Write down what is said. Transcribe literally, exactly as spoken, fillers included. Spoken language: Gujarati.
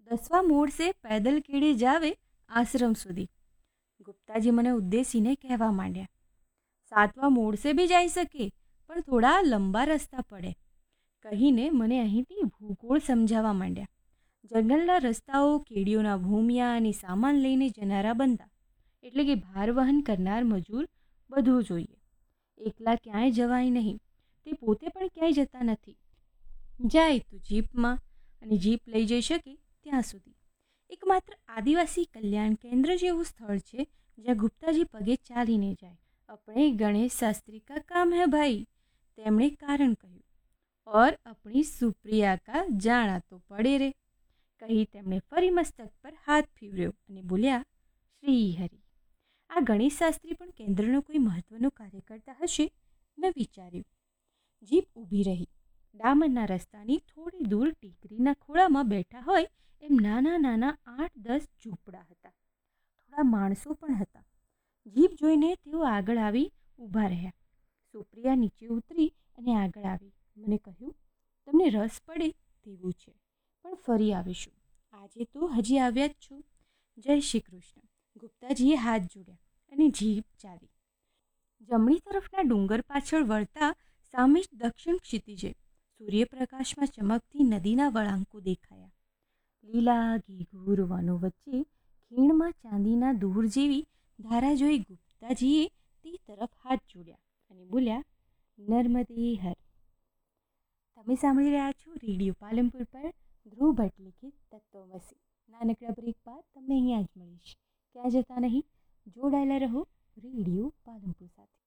દસવા મોડ સે પેદલ કેડે જાવે આશ્રમ સુધી. ગુપ્તાજી મને ઉદ્દેશીને કહેવા માંડ્યા. સાતવા મોડ સે બી જઈ શકે, પણ થોડા લંબા રસ્તા પડે, કહીને મને અહીંથી ભૂગોળ સમજાવવા માંડ્યા. જંગલના રસ્તાઓ, કેડીઓના ભૂમિયા અને સામાન લઈને જનારા બંદા, એટલે કે ભાર વહન કરનાર મજૂર, બધું જોઈએ. એકલા ક્યાંય જવાય નહીં. તે પોતે પણ ક્યાંય જતા નથી. જાય તો જીપમાં, અને જીપ લઈ જઈ શકે ત્યાં સુધી. એકમાત્ર આદિવાસી કલ્યાણ કેન્દ્ર જેવું સ્થળ છે જ્યાં ગુપ્તાજી પગે ચાલીને જાય. આપણે ગણેશ શાસ્ત્રી કા કામ હે ભાઈ, તેમણે કારણ કહ્યું. ઓર આપણી સુપ્રિયા કા જાણા તો પડે રે, કહી તેમણે ફરી મસ્તક પર હાથ ફેરવ્યો અને બોલ્યા, શ્રી હરિ. આ ગણેશ શાસ્ત્રી પણ કેન્દ્રનો કોઈ મહત્વનો કાર્ય કરતા હશે, મેં વિચાર્યું. જીપ ઊભી રહી. ડામરના રસ્તાની થોડી દૂર ટેકરીના ખોળામાં બેઠા હોય એમ નાના નાના આઠ દસ ઝૂંપડા હતા. થોડા માણસો પણ હતા. જીપ જોઈને તેઓ આગળ આવી ઊભા રહ્યા. સુપ્રિયા નીચે ઉતરી અને આગળ આવી. મને કહ્યું, તમને રસ પડે તેવું છે, પણ ફરી આવીશું. આજે તો હજી આવ્યા જ છો. જય શ્રી કૃષ્ણ. ગુપ્તાજીએ હાથ જોડ્યા અને જીપ ચાલી. જમણી તરફના ડુંગર પાછળ વળતા સામે જ દક્ષિણ ક્ષિતિજે સૂર્યપ્રકાશમાં ચમકતી નદીના વળાંકો દેખાયા. લીલા ઘેઘૂર વનો વચ્ચે ખીણમાં ચાંદીના દૂર જેવી ધારા જોઈ ગુપ્તાજીએ તે તરફ હાથ જોડ્યા અને બોલ્યા, નર્મદે હર. તમે સાંભળી રહ્યા છો રેડિયો પાલનપુર પર ધ્રુવ ભટ્ટ લિખિત તત્વમસી. નાનકડા બ્રેક બાદ તમને અહીંયા જ મળીશ. ક્યાં જતા નહીં, જોડાયેલા રહો રેડિયો પાલનપુર સાથે.